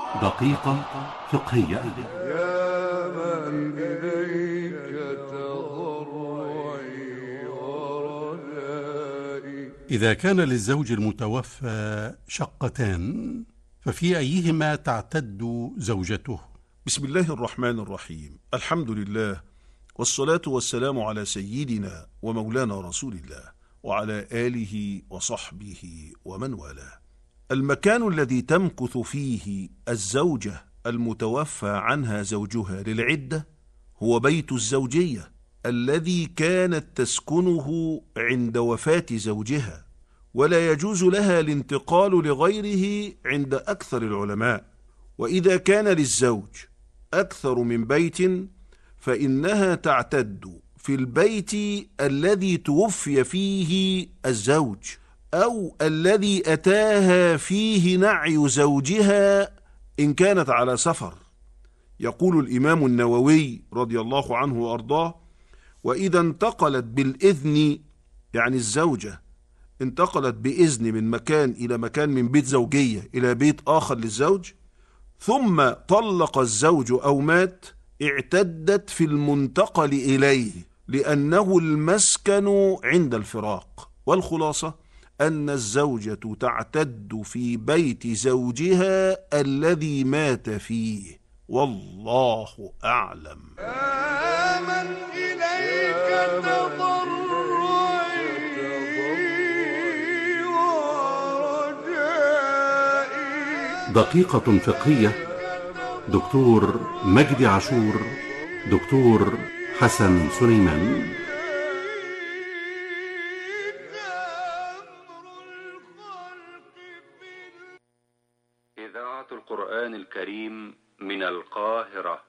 دقيقة فقهية. يا من إليك تضرعي ورجائي. إذا كان للزوج المتوفى شقتان ففي أيهما تعتد زوجته؟ بسم الله الرحمن الرحيم. الحمد لله، والصلاة والسلام على سيدنا ومولانا رسول الله وعلى آله وصحبه ومن والاه. المكان الذي تمكث فيه الزوجة المتوفى عنها زوجها للعدة هو بيت الزوجية الذي كانت تسكنه عند وفاة زوجها، ولا يجوز لها الانتقال لغيره عند أكثر العلماء. وإذا كان للزوج أكثر من بيت فإنها تعتد في البيت الذي توفي فيه الزوج أو الذي أتاها فيه نعي زوجها إن كانت على سفر. يقول الإمام النووي رضي الله عنه وأرضاه: وإذا انتقلت بالإذن، يعني الزوجة انتقلت بإذن من مكان إلى مكان، من بيت زوجية إلى بيت آخر للزوج، ثم طلق الزوج أو مات، اعتدت في المنتقل إليه لأنه المسكن عند الفراق. والخلاصة أن الزوجة تعتد في بيت زوجها الذي مات فيه، والله أعلم. يا من إليك تضرعي ورجائي. دقيقة فقهية. دكتور مجدي عاشور، دكتور حسن سليمان. إذاعة القرآن الكريم من القاهرة.